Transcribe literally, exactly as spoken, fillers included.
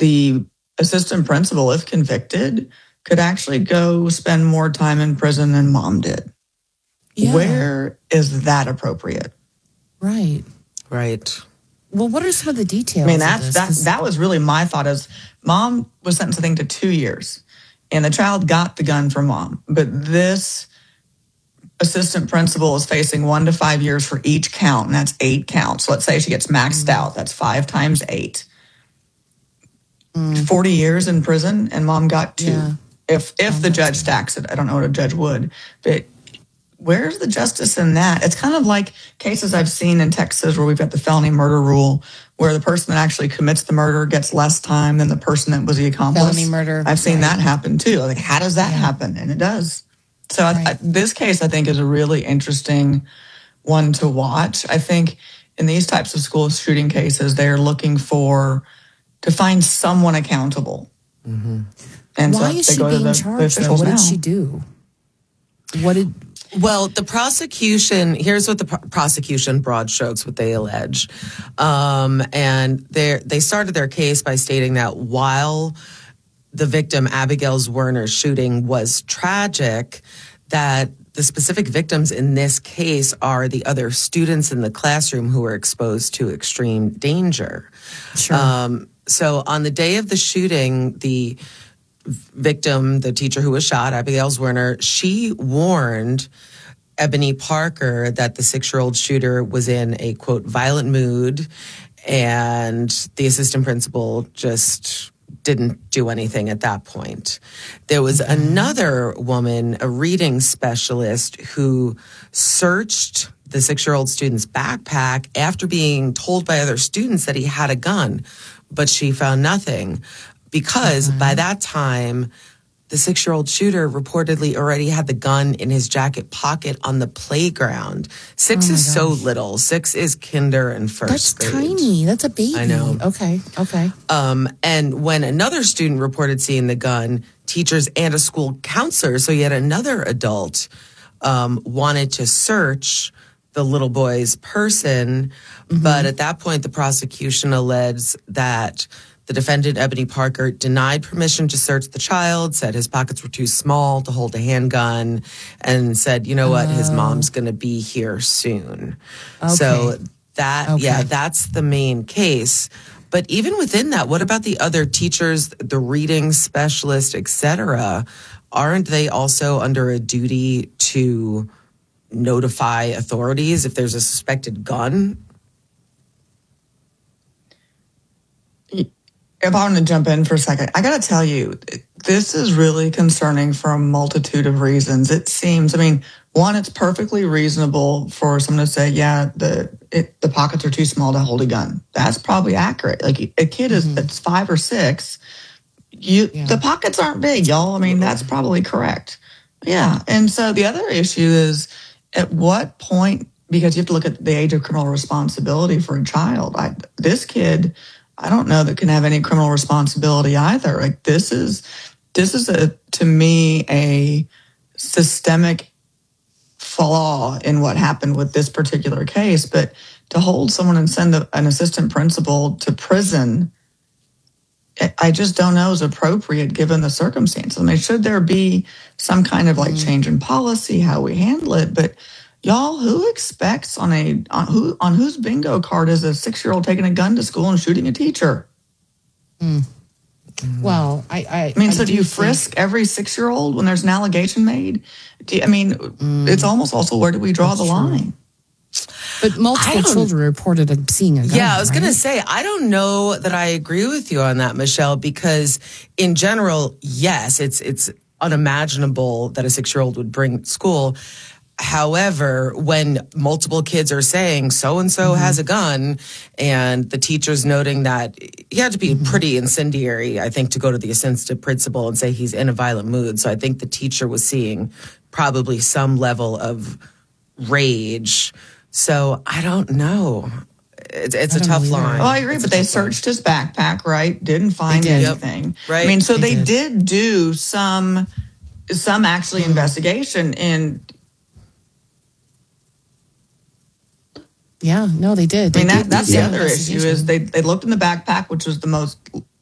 the assistant principal, if convicted, could actually go spend more time in prison than mom did. Yeah. Where is that appropriate? Right. Right. Well, what are some of the details? I mean, that's, of that, that was really my thought is mom was sentenced, I think, to two years. And the child got the gun from mom. But this assistant principal is facing one to five years for each count, and that's eight counts. Let's say she gets maxed mm. out. That's five times eight. Mm. forty years in prison, and mom got two. Yeah. If if oh, the judge stacks it. I don't know what a judge would. But where's the justice in that? It's kind of like cases I've seen in Texas where we've got the felony murder rule, where the person that actually commits the murder gets less time than the person that was the accomplice. Felony murder. I've seen right. that happen too. Like, how does that yeah. happen? And it does. So right. I, I, this case, I think, is a really interesting one to watch. I think in these types of school shooting cases, they're looking for to find someone accountable. Mm-hmm. And Why so is she being the, charged? The what now. did she do? What did? Well, the prosecution, here's what the pro- prosecution, broad strokes, what they allege. Um, and they they started their case by stating that while the victim, Abigail Zwerner's shooting, was tragic, that the specific victims in this case are the other students in the classroom who were exposed to extreme danger. Sure. Um, so on the day of the shooting, the victim, the teacher who was shot, Abigail Zwerner, she warned Ebony Parker that the six-year-old shooter was in a, quote, violent mood, and the assistant principal just didn't do anything at that point. There was mm-hmm. another woman, a reading specialist, who searched the six-year-old student's backpack after being told by other students that he had a gun, but she found nothing. Because mm-hmm. by that time, the six-year-old shooter reportedly already had the gun in his jacket pocket on the playground. Six oh is gosh. so little. Six is kinder and first That's grade. That's tiny. That's a baby. I know. Okay, okay. Um, and when another student reported seeing the gun, teachers and a school counselor, so yet another adult, um, wanted to search the little boy's person. Mm-hmm. But at that point, the prosecution alleged that the defendant, Ebony Parker, denied permission to search the child, said his pockets were too small to hold a handgun, and said, you know what, oh. his mom's going to be here soon. Okay. So that, okay. yeah, that's the main case. But even within that, what about the other teachers, the reading specialist, et cetera? Aren't they also under a duty to notify authorities if there's a suspected gun? If I want to jump in for a second, I got to tell you, this is really concerning for a multitude of reasons. It seems, I mean, one, it's perfectly reasonable for someone to say, yeah, the it, the pockets are too small to hold a gun. That's probably accurate. Like a kid is, mm-hmm. that's five or six, you yeah. the pockets aren't big, y'all. I mean, that's probably correct. Yeah. And so the other issue is at what point, because you have to look at the age of criminal responsibility for a child. I, this kid, I don't know that can have any criminal responsibility either. Like this is, this is a, to me, a systemic flaw in what happened with this particular case. But to hold someone and send the, an assistant principal to prison, I just don't know is appropriate given the circumstances. I mean, should there be some kind of like change in policy, how we handle it? But y'all, who expects on a on who on whose bingo card is a six-year-old taking a gun to school and shooting a teacher? Mm. Mm. Well, I, I I mean, I so do, do you think... frisk every six-year-old when there's an allegation made? Do you, I mean, mm. it's almost also where do we draw That's the line? True. But multiple children reported seeing a gun. Yeah, I was right? going to say, I don't know that I agree with you on that, Michelle, because in general, yes, it's it's unimaginable that a six-year-old would bring school. However, when multiple kids are saying so-and-so mm-hmm. has a gun and the teacher's noting that he had to be mm-hmm. pretty incendiary, I think, to go to the assistant principal and say he's in a violent mood. So I think the teacher was seeing probably some level of rage. So I don't know. It's, it's a tough line. Well, I agree, it's but they searched line. his backpack, right? Didn't find did. anything. Yep. Right. I mean, so they, they did. did do some, some actually mm-hmm. investigation in. Yeah, no, they did. They I mean, that, did that's the other issue is they, they looked in the backpack, which was the most